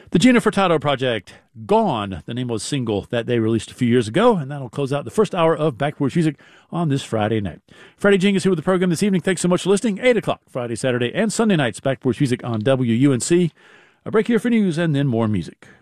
The Gina Furtado Project, Gone, the name of a single that they released a few years ago, and that'll close out the first hour of Backporch Music on this Friday night. Freddie Jing is here with the program this evening. Thanks so much for listening. 8 o'clock, Friday, Saturday, and Sunday nights, Backporch Music on WUNC. A break here for news and then more music.